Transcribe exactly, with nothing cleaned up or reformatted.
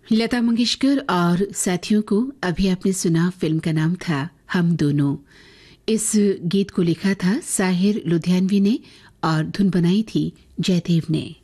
लता मंगेशकर और साथियों को अभी आपने सुना। फिल्म का नाम था हम दोनों। इस गीत को लिखा था साहिर लुधियानवी ने और धुन बनाई थी जयदेव ने।